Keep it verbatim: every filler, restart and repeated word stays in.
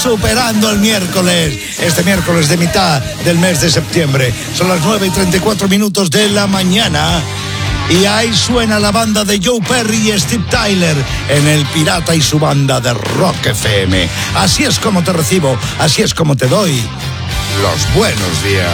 Superando el miércoles, este miércoles de mitad del mes de septiembre. Son las nueve y treinta y cuatro minutos de la mañana. Y ahí suena la banda de Joe Perry y Steve Tyler en El Pirata y su banda de Rock F M. Así es como te recibo, así es como te doy los buenos días.